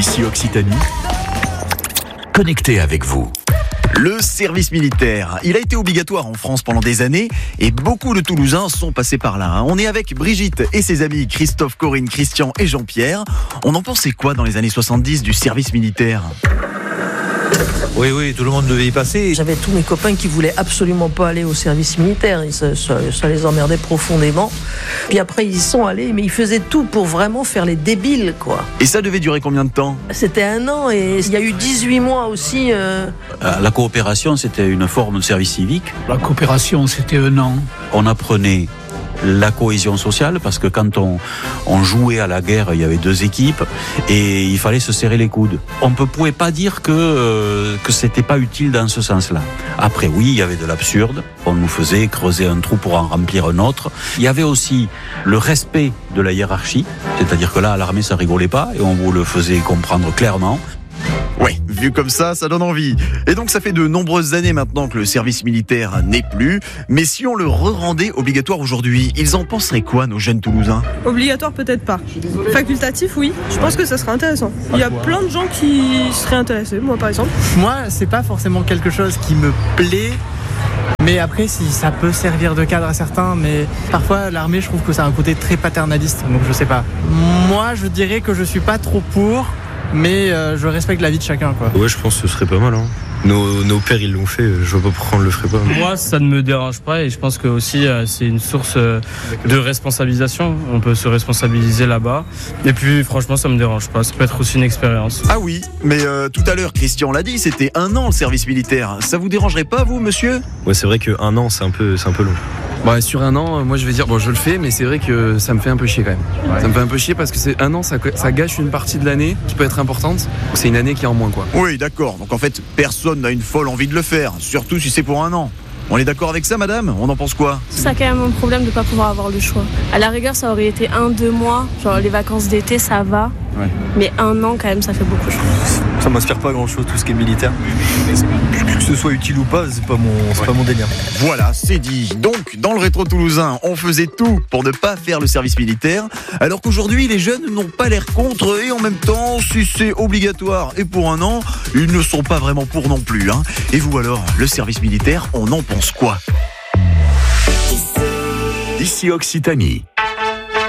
Ici Occitanie, connecté avec vous. Le service militaire, il a été obligatoire en France pendant des années et beaucoup de Toulousains sont passés par là. On est avec Brigitte et ses amis Christophe, Corinne, Christian et Jean-Pierre. On en pensait quoi dans les années 70 du service militaire ? Oui, tout le monde devait y passer. J'avais tous mes copains qui voulaient absolument pas aller au service militaire. Ça les emmerdait profondément. Puis après, ils y sont allés, mais ils faisaient tout pour vraiment faire les débiles, quoi. Et ça devait durer combien de temps ? C'était 1 an et il y a eu 18 mois aussi. La coopération, c'était une forme de service civique. La coopération, c'était 1 an. On apprenait la cohésion sociale, parce que quand on jouait à la guerre, il y avait 2 équipes et il fallait se serrer les coudes. On ne pouvait pas dire que c'était pas utile dans ce sens-là. Après, oui, il y avait de l'absurde. On nous faisait creuser un trou pour en remplir un autre. Il y avait aussi le respect de la hiérarchie, c'est-à-dire que là, à l'armée, ça rigolait pas et on vous le faisait comprendre clairement. Ouais, vu comme ça donne envie. Et donc ça fait de nombreuses années maintenant que le service militaire n'est plus. Mais si on le re-rendait obligatoire aujourd'hui, ils en penseraient quoi, nos jeunes Toulousains ? Obligatoire peut-être pas. Facultatif oui, je pense que ça serait intéressant. Il y a plein de gens qui seraient intéressés, moi par exemple. Moi, c'est pas forcément quelque chose qui me plaît. Mais après, si ça peut servir de cadre à certains, mais parfois l'armée, je trouve que ça a un côté très paternaliste, donc je sais pas. Moi, je dirais que je suis pas trop pour, mais je respecte la vie de chacun, quoi. Ouais, je pense que ce serait pas mal. Nos pères, ils l'ont fait, je vois pas pourquoi on le ferait pas. Moi, ça ne me dérange pas et je pense que aussi c'est une source de responsabilisation. On peut se responsabiliser là-bas. Et puis, franchement, ça me dérange pas. Ça peut être aussi une expérience. Ah oui, mais tout à l'heure, Christian l'a dit, c'était 1 an le service militaire. Ça vous dérangerait pas, vous, monsieur ? Ouais, c'est vrai que 1 an, c'est un peu long. Sur 1 an, moi je vais dire, je le fais, mais c'est vrai que ça me fait un peu chier quand même. Ouais. Ça me fait un peu chier parce que c'est 1 an, ça gâche une partie de l'année qui peut être importante. C'est une année qui est en moins, quoi. Oui, d'accord. Donc en fait, personne n'a une folle envie de le faire, surtout si c'est pour 1 an. On est d'accord avec ça, madame ? On en pense quoi ? Ça a quand même un problème de ne pas pouvoir avoir le choix. À la rigueur, ça aurait été 1-2 mois, genre les vacances d'été, ça va. Ouais. Mais 1 an, quand même, ça fait beaucoup, je pense. Ça m'inspire pas grand-chose, tout ce qui est militaire. Que ce soit utile ou pas, c'est pas mon délire. Voilà, c'est dit. Donc, dans le rétro toulousain, on faisait tout pour ne pas faire le service militaire, alors qu'aujourd'hui, les jeunes n'ont pas l'air contre, et en même temps, si c'est obligatoire et pour 1 an, ils ne sont pas vraiment pour non plus. Et vous alors, le service militaire, on en pense quoi ? Ici Occitanie.